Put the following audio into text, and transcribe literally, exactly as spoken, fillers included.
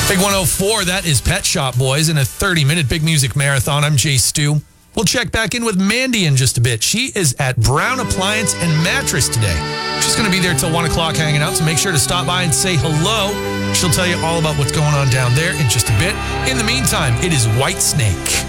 Big one oh four, that is Pet Shop Boys in a thirty-minute Big Music Marathon. I'm Jay Stu. We'll check back in with Mandy in just a bit. She is at Brown Appliance and Mattress today. She's going to be there till one o'clock hanging out, so make sure to stop by and say hello. She'll tell you all about what's going on down there in just a bit. In the meantime, it is Whitesnake.